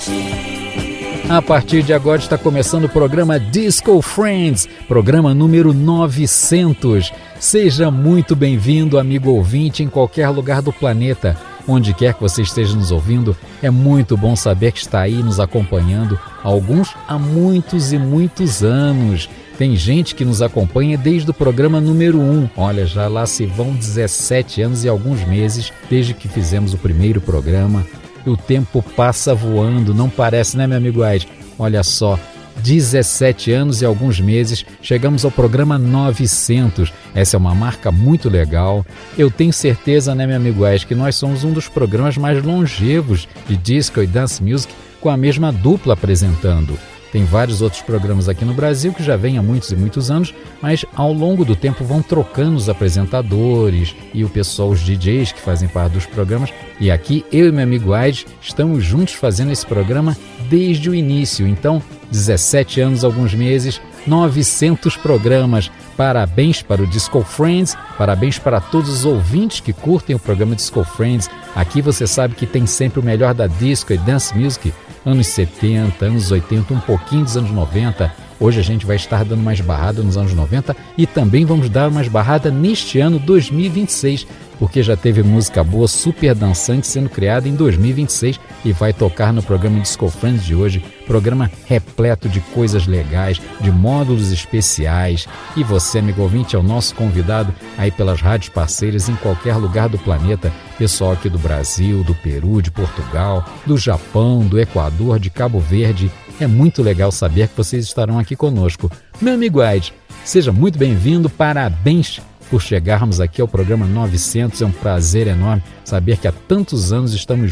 A partir de agora está começando o programa Disco Friends, programa número 900. Seja muito bem-vindo, amigo ouvinte, em qualquer lugar do planeta. Onde quer que você esteja nos ouvindo, é muito bom saber que está aí nos acompanhando, alguns há muitos e muitos anos. Tem gente que nos acompanha desde o programa número 1. Olha, já lá se vão 17 anos e alguns meses desde que fizemos o primeiro programa. E o tempo passa voando, não parece, né, meu amigo Aide? Olha só, 17 anos e alguns meses, chegamos ao programa 900. Essa é uma marca muito legal. Eu tenho certeza, né, meu amigo Aide, que nós somos um dos programas mais longevos de disco e dance music com a mesma dupla apresentando. Tem vários outros programas aqui no Brasil que já vêm há muitos e muitos anos, mas ao longo do tempo vão trocando os apresentadores e o pessoal, os DJs que fazem parte dos programas. E aqui eu e meu amigo Aide estamos juntos fazendo esse programa desde o início. Então, 17 anos, alguns meses, 900 programas. Parabéns para o Disco Friends, parabéns para todos os ouvintes que curtem o programa Disco Friends. Aqui você sabe que tem sempre o melhor da disco e dance music, anos 70, anos 80, um pouquinho dos anos 90. Hoje a gente vai estar dando mais barrada nos anos 90 e também vamos dar mais barrada neste ano 2026, porque já teve música boa, super dançante sendo criada em 2026 e vai tocar no programa Disco Friends de hoje, programa repleto de coisas legais, de módulos especiais. E você, amigo ouvinte, é o nosso convidado aí pelas rádios parceiras em qualquer lugar do planeta, pessoal aqui do Brasil, do Peru, de Portugal, do Japão, do Equador, de Cabo Verde. É muito legal saber que vocês estarão aqui conosco. Meu amigo Aide, seja muito bem-vindo, parabéns por chegarmos aqui ao programa 900, é um prazer enorme saber que há tantos anos estamos